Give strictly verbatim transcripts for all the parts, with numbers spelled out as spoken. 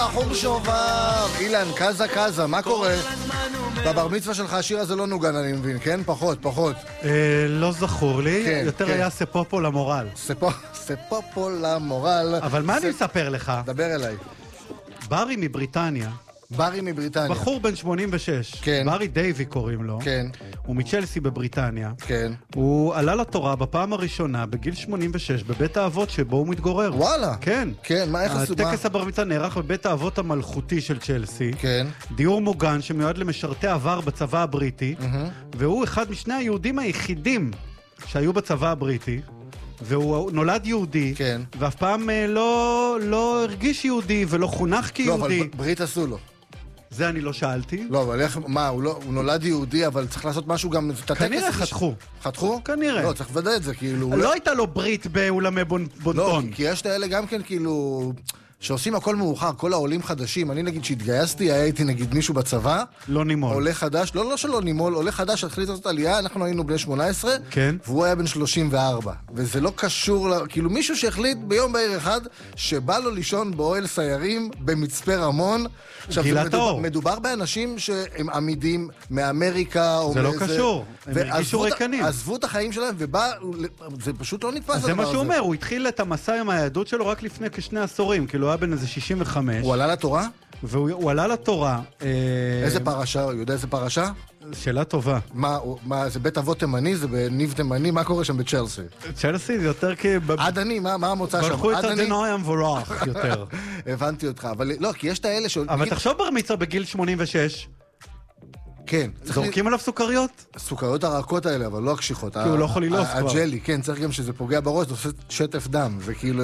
חור שובב, אילן, קזה קזה, מה קורה? בבר מצווה שלך השיר הזה לא נוגן, אני מבין, כן? פחות, פחות. לא זכור לי, יותר היה ספופו למורל. ספופו למורל. אבל מה אני מספר לך? דבר אליי. ברי מבריטניה. ברי מבריטניה. בחור בן שמונים ושש. כן. ברי דייבי קוראים לו. כן. הוא מצ'לסי בבריטניה. כן. הוא עלה לתורה בפעם הראשונה בגיל שמונים ושש בבית האבות שבו הוא מתגורר. וואלה. כן. כן, מה איך עשו? הטקס הבר מצווה נערך בבית האבות המלכותי של צ'לסי. כן. דיור מוגן שמיועד למשרתי עבר בצבא הבריטי. והוא אחד משני היהודים היחידים שהיו בצבא הבריטי. והוא נולד יהודי, כן. ואף פעם לא, לא הרגיש יהודי ולא חונך כיהודי. לא, אבל ברית עשו לו. זה אני לא שאלתי. לא, אבל איך, מה, הוא, לא, הוא נולד יהודי, אבל צריך לעשות משהו גם... כנראה חתכו. חתכו? כנראה. לא, צריך לוודא את זה, כאילו... לא, לא הייתה לו ברית באולמי בונטון. לא, כי יש את האלה גם כן, כאילו... שעושים הכל מאוחר, כל העולים חדשים. אני נגיד שהתגייסתי, הייתי נגיד מישהו בצבא. לא נימול. עולה חדש, לא, לא שלא נימול, עולה חדש, התחיל לעשות עלייה, אנחנו היינו בני שמונה עשרה, כן. והוא היה בן שלושים וארבע. וזה לא קשור, כאילו מישהו שהחליט ביום בהיר אחד, שבא לו לישון באוהל סיירים במצפה רמון. גילת האור. מדובר באנשים שהם עמידים מאמריקה, או זה לא קשור. הם הרגישו ריקנים. עזבו את החיים שלהם, ובא, זה פשוט לא נתפס. זה מה שהוא אומר, הוא התחיל את המסע עם היהדות שלו רק לפני כשני עשורים, כאילו היה בן איזה שישים וחמש. הוא עלה לתורה? והוא עלה לתורה. איזה פרשה? הוא יודע איזה פרשה? שאלה טובה. מה, מה, זה בית אבות תימני? זה בניב תימני? מה קורה שם בצ'לסי? צ'לסי זה יותר כ... עדני, מה, מה המוצא שם? בלכו את הדנוי המבורך יותר. הבנתי אותך, אבל לא, כי יש את האלה ש... אבל תחשוב בר מצווה בגיל שמונים ושש. כן. זורקים עליו סוכריות? סוכריות הרכות האלה, אבל לא הקשיחות. כי הוא לא יכול ללעוס כבר. הג'לי, כן, צריך גם שזה פוגע בראש, זה עושה שטף דם, וכאילו...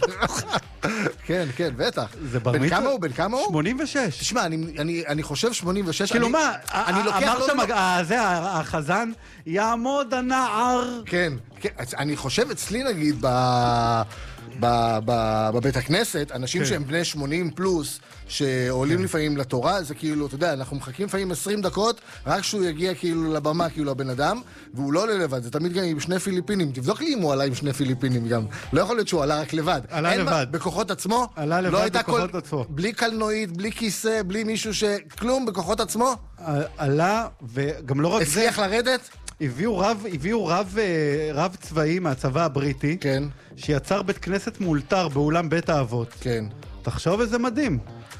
כן, כן, בטח. זה בר מצווה? בן כמה הוא? בן כמה הוא? שמונים ושש. תשמע, אני חושב שמונים ושש... כאילו מה, אמר שם, זה החזן, יעמוד הנער. כן, אני חושב אצלי נגיד ב... בבית הכנסת, אנשים שהם בני שמונים פלוס, שעולים לפעמים לתורה, זה כאילו, אתה יודע, אנחנו מחכים לפעמים עשרים דקות, רק שהוא יגיע כאילו לבמה, כאילו הבן אדם, והוא לא עולה לבד, זה תמיד גם עם שני פיליפינים, תבדוק לי אם הוא עלה עם שני פיליפינים גם, לא יכול להיות שהוא עלה רק לבד. עלה לבד. בכוחות עצמו? עלה לבד בכוחות עצמו. בלי קלנועית, בלי כיסא, בלי מישהו שכלום, בכוחות עצמו? עלה, וגם לא רק זה... הצליח לרדת? הביאו רב, הביאו רב, רב צבאי מהצבא הבריטי, כן. שיצר בית כנסת מאולתר באולם בית האבות. כן. תחשוב איזה מדהים.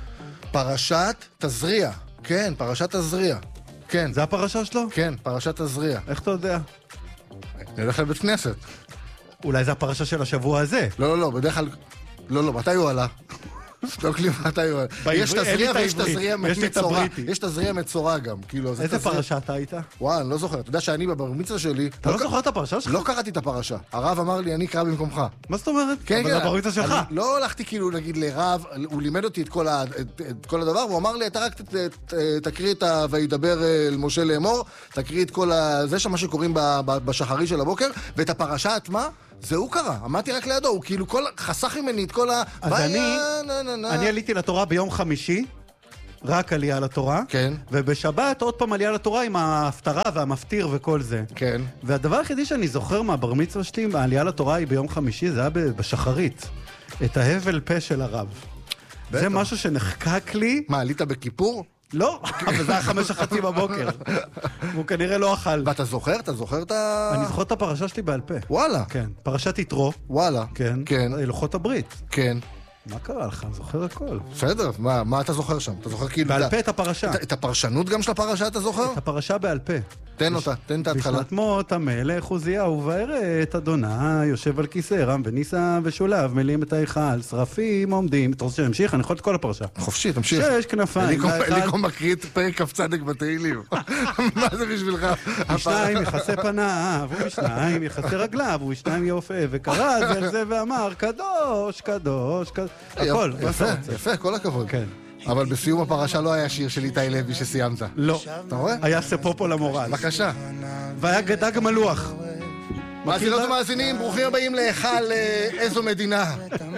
פרשת תזריע. כן, פרשת תזריע. כן. זה הפרשה שלו? כן, פרשת תזריע. איך אתה יודע? נלך לבית כנסת. אולי זה הפרשה של השבוע הזה. לא, לא, לא, בדרך כלל... לא, לא, מתי הוא עלה? לא כלי מתי הוא... יש תזריע ויש תזריע מצורע. יש תזריע מצורע גם. איזה פרשה אתה היית? וואי, אני לא זוכר. אתה יודע שאני בבר מצווה שלי... אתה לא זוכר את הפרשה שלך? לא קראתי את הפרשה. הרב אמר לי, אני אקרא במקומך. מה זאת אומרת? כן, אבל הבר מצווה שלך. לא הלכתי כאילו, נגיד, לרב, הוא לימד אותי את כל הדבר, והוא אמר לי, אתה רק תקריא את ה... וידבר אל משה לאמור, תקריא את כל ה... זה שמה שקוראים בשחרי של הבוקר, ואת הפרשה עצמה, זה הוא קרא, עמדתי רק לידו, הוא כאילו כל, חסך ממני את כל ה... אז אני, אני עליתי לתורה ביום חמישי, רק עלייה לתורה, כן. ובשבת עוד פעם עלייה לתורה עם ההפטרה והמפטיר וכל זה. כן. והדבר היחידי שאני זוכר מהבר מצווה שלי, העלייה לתורה היא ביום חמישי, זה היה בשחרית. את ההבל פה של הרב. בטח. זה משהו שנחקק לי. מה, עלית בכיפור? לא, אבל זה היה חמש וחצי בבוקר. הוא כנראה לא אכל. ואתה זוכר? אתה זוכר את ה... אני זוכר את הפרשה שלי בעל פה. וואלה. כן. פרשת יתרו. וואלה. כן. כן. לוחות הברית. כן. מה קרה לך? אני זוכר הכל. בסדר, מה, מה אתה זוכר שם? אתה זוכר כאילו... בעל פה את הפרשה. את, את הפרשנות גם של הפרשה אתה זוכר? את הפרשה בעל פה. תן אותה, תן את ההתחלה. בשנת מות המלך עוזיהו וירא את אדוני, יושב על כיסא רם וניסה ושולב, מלים את ההיכל, שרפים עומדים. אתה רוצה שנמשיך? אני יכול את כל הפרשה. חופשי, תמשיך. שש כנפיים. אליקו מקריא את פרק כף צדק בתהילים. מה זה בשבילך? בשניים יחסה פניו, ובשניים יחסה רגליו, ובשניים יופה, וקרא זה על זה ואמר, קדוש, קדוש, קדוש. הכל. יפה, יפה, כל הכבוד. כן. אבל בסיום הפרשה לא היה שיר של איתי לוי שסיימת. לא. אתה רואה? היה ספופו למורל. בבקשה. והיה גדג מלוח. מאזינות ומאזינים, ברוכים הבאים להיכל איזו מדינה.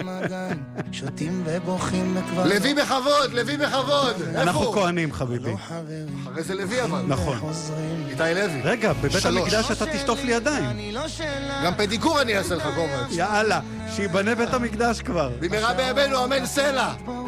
לוי בכבוד, לוי בכבוד. אנחנו כהנים, חביבי. אחרי זה לוי אבל. נכון. איתי לוי. רגע, בבית המקדש אתה תשטוף לי ידיים. גם פדיקור אני אעשה לך קומץ. יאללה, שיבנה בית המקדש כבר. במהרה בימינו, אמן סלע.